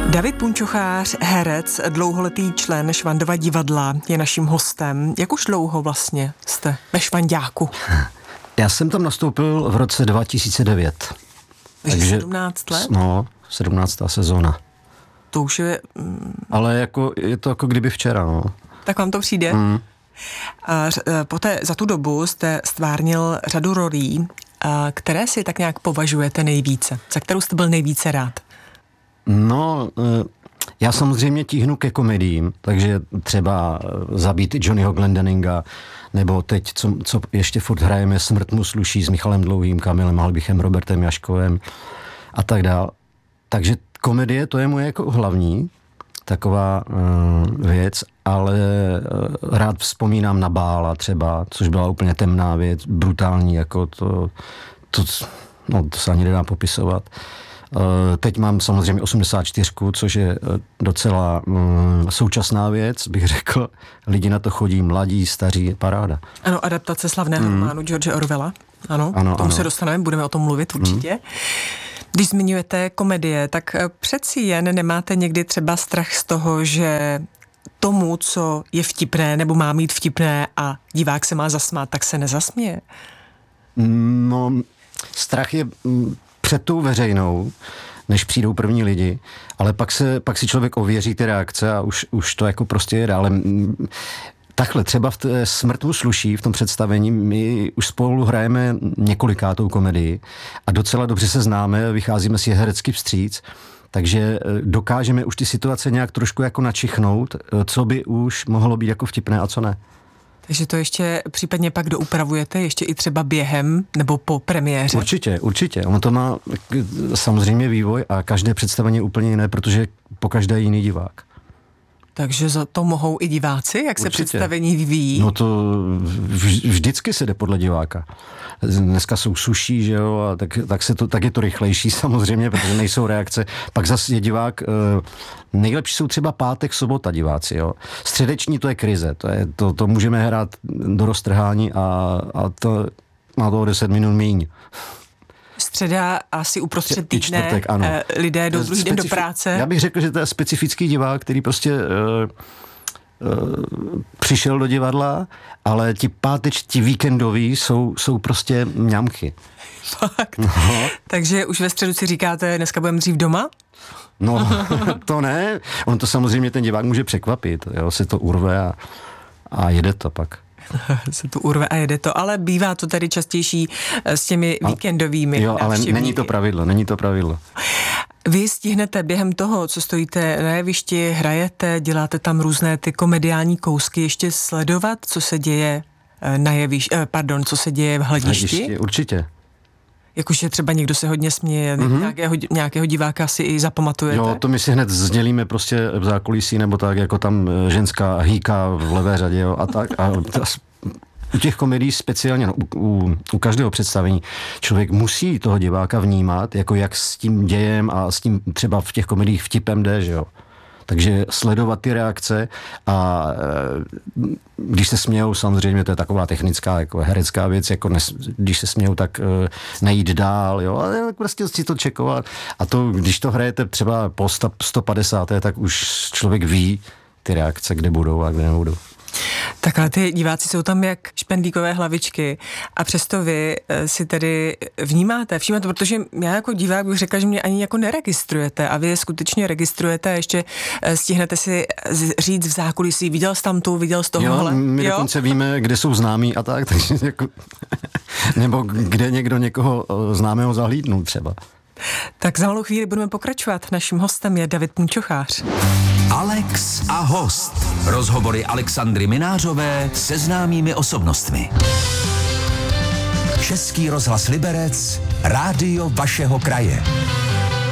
David Punčochář, herec, dlouholetý člen Švandova divadla, je naším hostem. Jak už dlouho vlastně jste ve Švanďáku? Já jsem tam nastoupil v roce 2009. Takže 17 let? No, 17. sezóna. To už je... Ale jako, je to jako kdyby včera, no. Tak vám to přijde? A poté za tu dobu jste stvárnil řadu rolí, které si tak nějak považujete nejvíce, za kterou jste byl nejvíce rád? No, já samozřejmě tíhnu ke komediím, takže třeba Zabít Johnnyho Glendeninga, nebo teď, co ještě furt hrajeme, Smrt mu sluší s Michalem Dlouhým, Kamilem Halbichem, Robertem Jaškovem a tak dál. Takže komedie, to je moje jako hlavní taková věc, ale rád vzpomínám na Bála třeba, což byla úplně temná věc, brutální, jako to se ani nedá popisovat. Teď mám samozřejmě 84, což je docela současná věc, bych řekl. Lidi na to chodí, mladí, staří, paráda. Ano, adaptace slavného románu George Orwella. Ano, k tomu se dostaneme, budeme o tom mluvit určitě. Když zmiňujete komedie, tak přeci jen nemáte někdy třeba strach z toho, že tomu, co je vtipné nebo má mít vtipné a divák se má zasmát, tak se nezasměje? No, strach je před tou veřejnou, než přijdou první lidi, ale pak si člověk ověří ty reakce a už to jako prostě jede, ale takhle, třeba v té Smrt mu sluší, v tom představení, my už spolu hrajeme několikátou komedii a docela dobře se známe, vycházíme si herecky vstříc, takže dokážeme už ty situace nějak trošku jako načichnout, co by už mohlo být jako vtipné a co ne. Takže to ještě případně pak doupravujete, ještě i třeba během nebo po premiéře? Určitě. Ono to má samozřejmě vývoj a každé představení je úplně jiné, protože po každé jiný divák. Takže za to mohou i diváci, jak se představení vyvíjí? No to vždycky se jde podle diváka. Dneska jsou suší, že jo, a tak je to rychlejší samozřejmě, protože nejsou reakce. Pak zase je divák, nejlepší jsou třeba pátek, sobota diváci, jo. Středeční to je krize, to můžeme hrát do roztrhání a to má to o 10 minut míň. Středa asi uprostřed týdne, čtvrtek, ano. Lidé jdou druhý den do práce. Já bych řekl, že to je specifický divák, který prostě přišel do divadla, ale ti víkendoví jsou prostě mňamky. Fakt? No. Takže už ve středu si říkáte, dneska budeme dřív doma? No, to ne. On to samozřejmě ten divák může překvapit, jo, se to urve a jede to pak. Se tu urve a jede to, ale bývá to tady častější s těmi víkendovými. Jo, ale není to pravidlo. Vy stihnete během toho, co stojíte na jevišti, hrajete, děláte tam různé ty komediální kousky, ještě sledovat, co se děje co se děje v hledišti? Určitě. Jakože třeba někdo se hodně směje, nějakého diváka si i zapamatujete? Jo, to my si hned sdělíme prostě v zákulisí, nebo tak, jako tam ženská hýká v levé řadě, jo, a tak. A u těch komedií speciálně, no, u každého představení člověk musí toho diváka vnímat, jako jak s tím dějem a s tím třeba v těch komediích vtipem jde, že jo. Takže sledovat ty reakce a když se smějou, samozřejmě to je taková technická, jako herecká věc, jako když se smějou, tak nejít dál, jo, ale prostě si to čekovat. A to, když to hrajete třeba po 150, tak už člověk ví ty reakce, kde budou a kde nebudou. Tak ale ty diváci jsou tam jak špendlíkové hlavičky a přesto vy si tedy všímáte, protože já jako divák bych řekla, že mě ani jako neregistrujete a vy je skutečně registrujete a ještě stihnete si říct v zákulisí, viděl jsi tam tu, viděl jsi tohohle. Jo, my dokonce víme, kde jsou známí a tak, takže jako, nebo kde někdo někoho známého zahlídnul třeba. Tak za malou chvíli budeme pokračovat. Naším hostem je David Punčochář. Alex a host. Rozhovory Alexandry Minářové se známými osobnostmi. Český rozhlas Liberec, rádio vašeho kraje.